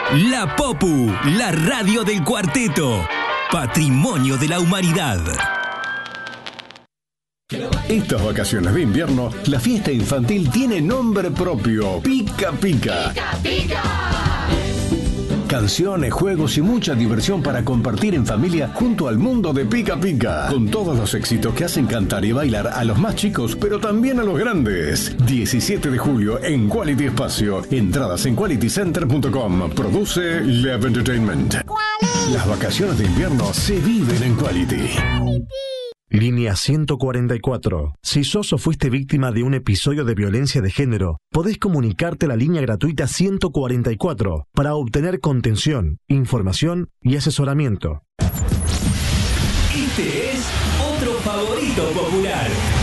La Popu, la radio del cuarteto. Patrimonio de la humanidad. Estas vacaciones de invierno, la fiesta infantil tiene nombre propio: Pica Pica. ¡Pica, pica! Canciones, juegos y mucha diversión para compartir en familia junto al mundo de Pica Pica. Con todos los éxitos que hacen cantar y bailar a los más chicos, pero también a los grandes. 17 de julio en Quality Espacio. Entradas en qualitycenter.com. Produce Lev Entertainment. Las vacaciones de invierno se viven en Quality. Línea 144. Si sos o fuiste víctima de un episodio de violencia de género, podés comunicarte a la línea gratuita 144 para obtener contención, información y asesoramiento. Este es otro favorito popular.